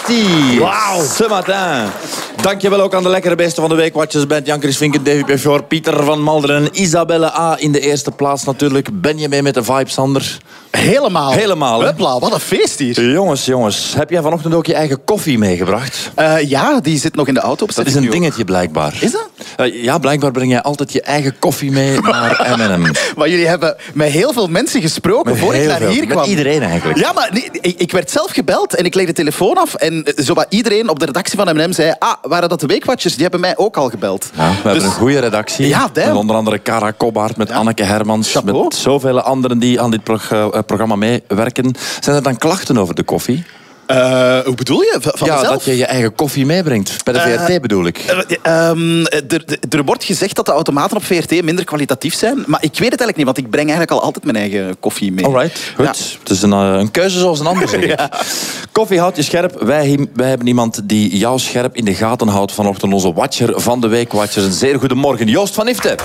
Feestie. Wauw. Ce matin. Dankjewel ook aan de lekkere beesten van de weekwatchers. Bent Jan-Chris Vinken, Davy Pechor, Pieter van Malderen en Isabelle A. in de eerste plaats natuurlijk. Ben je mee met de vibe, Sander? Helemaal. Helemaal, hè? Hupla, wat een feest hier. Jongens. Heb jij vanochtend ook je eigen koffie meegebracht? Ja, die zit nog in de auto. Dat is een dingetje blijkbaar. Is dat? Ja, blijkbaar breng jij altijd je eigen koffie mee naar M&M. Maar jullie hebben met heel veel mensen gesproken voor ik naar hier kwam. Met iedereen eigenlijk. Ja, maar nee, ik werd zelf gebeld en ik legde de telefoon af. En zowat iedereen op de redactie van M&M zei... waren dat de weekwatchers? Die hebben mij ook al gebeld. Ja, we hebben een goede redactie. Ja, met onder andere Cara Kobbaert, met Anneke Hermans. Chapeau. Met zoveel anderen die aan dit programma meewerken. Zijn er dan klachten over de koffie? Hoe bedoel je? Van ja, mezelf? dat je je eigen koffie meebrengt. Bij de VRT bedoel ik. Er wordt gezegd dat de automaten op VRT minder kwalitatief zijn. Maar ik weet het eigenlijk niet, want ik breng eigenlijk al altijd mijn eigen koffie mee. Alright, goed. Ja. Het is een keuze zoals een ander, zeg ik. Ja. Koffie houdt je scherp. Wij hebben iemand die jou scherp in de gaten houdt vanochtend. Onze watcher van de weekwatchers. Een zeer goede morgen. Joost van Ifte.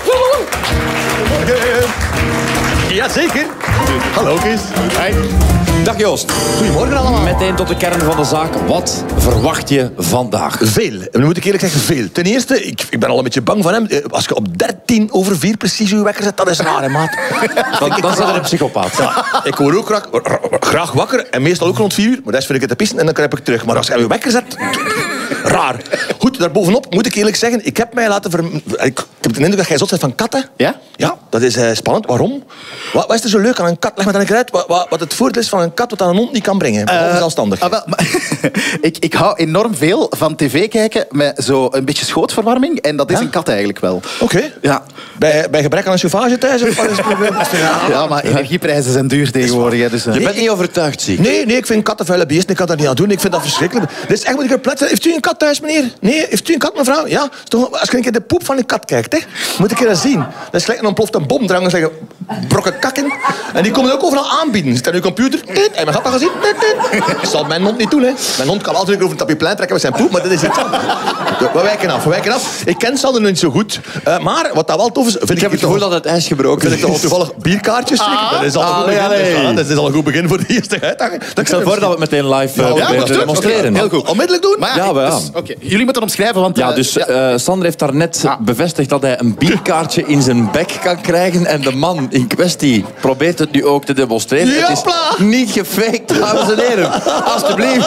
Jazeker. Hallo Chris. Hi. Dag Joost. Goedemorgen allemaal. Meteen tot de kern van de zaak. Wat verwacht je vandaag? Veel. En dan moet ik eerlijk zeggen, veel. Ten eerste, ik ben al een beetje bang van hem. Als je op 4:13 precies je wekker zet, dat is raar, hè, maat. Dan zit er een psychopaat. Ja, ik word ook graag wakker. En meestal ook rond 4 uur. Maar dat is vind ik het te pissen en dan kruip ik terug. Maar als je je wekker zet... Raar. Goed, daarbovenop moet ik eerlijk zeggen, ik heb mij laten ik heb de indruk dat jij zot bent van katten. Ja? Ja, dat is spannend. Waarom? Wat is er zo leuk aan een kat? Leg me dan een keer uit wat het voordeel is van een kat wat aan een hond niet kan brengen. Zelfstandig. Ik hou enorm veel van tv kijken met zo een beetje schootverwarming. En dat is een kat eigenlijk wel. Oké. Ja. Bij gebrek aan een chauffage thuis? Of wat is het probleem? Ja, maar energieprijzen zijn duur tegenwoordig. Hè, dus, Je bent niet overtuigd, zie ik. Nee, ik vind katten vuile beesten. Ik kan dat niet aan doen. Ik vind dat verschrikkelijk. Dit is echt moet ik op plaats. Heeft u een kat thuis, meneer? Nee, heeft u een kat, mevrouw? Ja. Als je een keer de poep van een kat kijkt, hè, moet ik je dat zien. Dat is gelijk een ontplofte bom. Er zeggen brokken kakken. En die komen ook overal aanbieden. Zit aan uw computer. Heb je mijn gat al gezien? Dat zal mijn hond niet doen, hè. Mijn hond kan altijd over een tapijtplein trekken met zijn poep, maar dat is iets anders. We wijken af. Ik ken Sander niet zo goed. Maar wat dat wel tof is... Ik heb het gevoel dat het ijs gebroken vind ik toch toevallig bierkaartjes strikken. Dat is al een goed begin. Dat is al een goed begin voor de eerste uitdaging. Ik stel voor dat we het meteen live demonstreren. Heel goed. Onmiddellijk doen? Maar Ja, dus, jullie moeten omschrijven, want... Ja, dus Sander heeft daarnet bevestigd dat hij een bierkaartje in zijn bek kan krijgen. En de man in kwestie probeert het nu ook te demonstreren. Jopla! Het is niet gefaked, dames en heren. Alsjeblieft.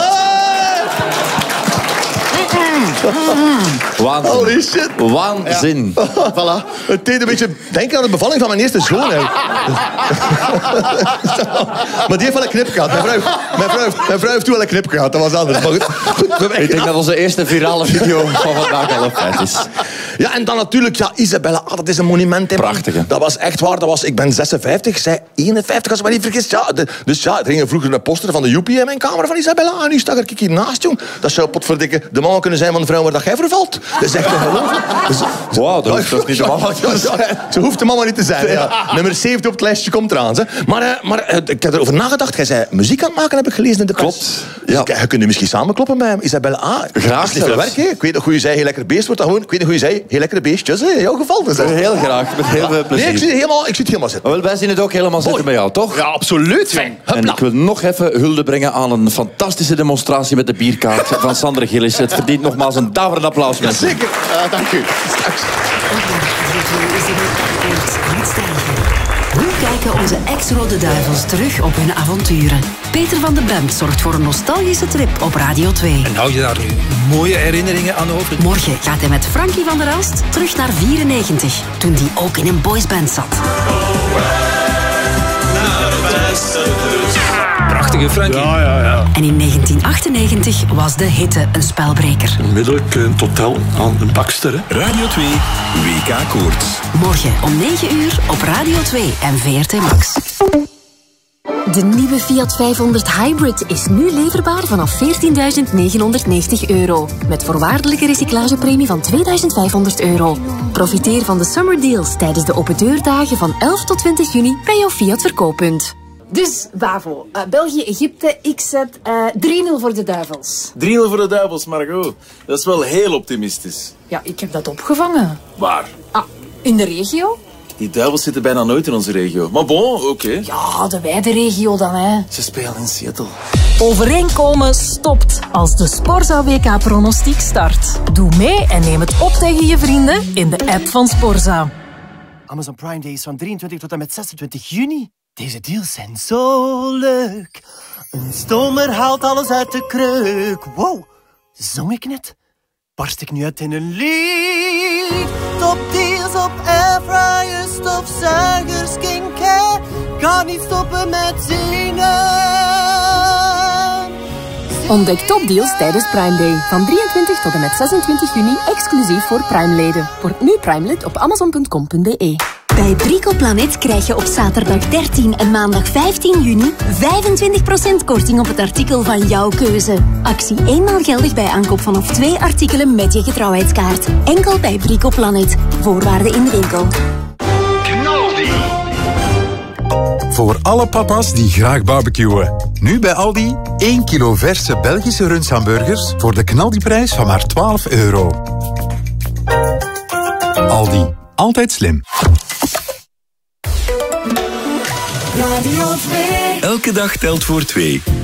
Waanzin. Holy shit. Waanzin. Voilà. Het deed een beetje denken aan de bevalling van mijn eerste zoon. Maar die heeft wel een knip gehad. Mijn vrouw heeft toen wel een knip gehad. Dat was anders. Maar goed, Ik denk dat onze eerste virale video van vandaag al een feit is. Ja, en dan natuurlijk, Isabelle. Dat is een monument. Hè, prachtig, hè? Dat was echt waar. Ik ben 56, zij 51, als ik me niet vergis. Ja, dus er ging vroeger een poster van de Joepie in mijn kamer van Isabelle. En nu sta ik hier naast, jong. Dat zou potverdikke de mama kunnen zijn van de vrouw waar dat jij vervalt. Dat is echt ongelooflijk. Wauw, dat hoeft toch niet de mama te zijn? Ze hoeft de mama niet te zijn. Ja. Nummer 70 op het lijstje komt eraan. Hè. Maar ik heb erover nagedacht. Jij zei muziek aan het maken, heb ik gelezen in de pers. Klopt. Dus je kunt nu misschien samenkloppen met Isabelle A. Graag Dat is niet veel zelfs. werk, hè. Ik weet nog hoe je zei, heel lekker beest wordt dat gewoon. Ik weet nog hoe je zei, heel lekkere beestjes. Hè. In jouw geval. Dus, Heel graag, met heel veel plezier. nee, ik zie het helemaal zitten. Wel, wij zien het ook helemaal zitten bij jou, toch? Ja, absoluut. En ik wil nog even hulde brengen aan een fantastische demonstratie met de bierkaart van Sander Gillis. Het verdient nogmaals een daverend applaus, mensen. Zeker. Dank u. Nu kijken onze ex-Rode Duivels terug op hun avonturen. Peter van den Bemt zorgt voor een nostalgische trip op Radio 2. En hou je daar nu mooie herinneringen aan over? Morgen gaat hij met Frankie van der Ast terug naar 94, toen die ook in een boysband zat. Prachtige Frankie. Ja. En in 1998 was de hitte een spelbreker. Onmiddellijk een totaal aan een bakster. Hè. Radio 2, WK Koorts. Morgen om 9 uur op Radio 2 en VRT Max. De nieuwe Fiat 500 Hybrid is nu leverbaar vanaf €14.990. Met voorwaardelijke recyclagepremie van €2.500. Profiteer van de summer deals tijdens de open deurdagen van 11 tot 20 juni bij jouw Fiat verkooppunt. Dus, Bavo, België-Egypte, ik zet 3-0 voor de Duivels. 3-0 voor de Duivels, Margot. Dat is wel heel optimistisch. Ja, ik heb dat opgevangen. Waar? In de regio. Die duivels zitten bijna nooit in onze regio. Maar bon, oké. Ja, de wijde regio dan, hè. Ze spelen in Seattle. Overeenkomen stopt als de Sporza WK-pronostiek start. Doe mee en neem het op tegen je vrienden in de app van Sporza. Amazon Prime Day is van 23 tot en met 26 juni. Deze deals zijn zo leuk. Een stomer haalt alles uit de kreuk. Wow, zong ik net? Barst ik nu uit in een lied? Top deals op airfryers, stofzuigers, skincare. Kan niet stoppen met zingen. Ontdek topdeals tijdens Prime Day. Van 23 tot en met 26 juni exclusief voor Prime-leden. Word nu Prime-lid op amazon.com.be. Bij Bricoplanet krijg je op zaterdag 13 en maandag 15 juni 25% korting op het artikel van jouw keuze. Actie eenmaal geldig bij aankoop vanaf 2 artikelen met je getrouwheidskaart. Enkel bij Bricoplanet. Voorwaarden in de winkel. Voor alle papa's die graag barbecuen. Nu bij Aldi 1 kilo verse Belgische rundshamburgers voor de knaldiprijs van maar €12. Aldi, altijd slim. Elke dag telt voor 2.